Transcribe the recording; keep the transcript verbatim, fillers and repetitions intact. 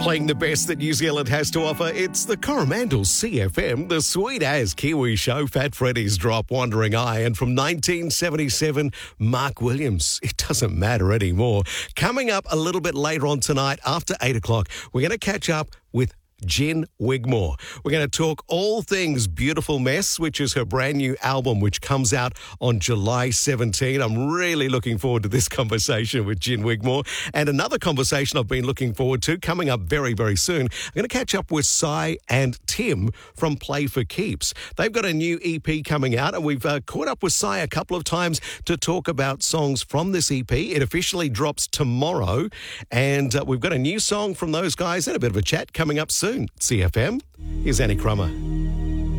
Playing the best that New Zealand has to offer, it's the Coromandel C F M, the sweet as Kiwi show, Fat Freddy's Drop, Wandering Eye, and from nineteen seventy-seven, Mark Williams. It doesn't matter anymore. Coming up a little bit later on tonight, after eight o'clock, we're going to catch up with Jen Wigmore. We're going to talk all things Beautiful Mess, which is her brand new album, which comes out on July seventeenth. I'm really looking forward to this conversation with Jen Wigmore. And another conversation I've been looking forward to coming up very, very soon. I'm going to catch up with Cy and Tim from Play for Keeps. They've got a new E P coming out, and we've uh, caught up with Cy a couple of times to talk about songs from this E P. It officially drops tomorrow, and uh, we've got a new song from those guys and a bit of a chat coming up soon. C F M, here's Annie Crummer.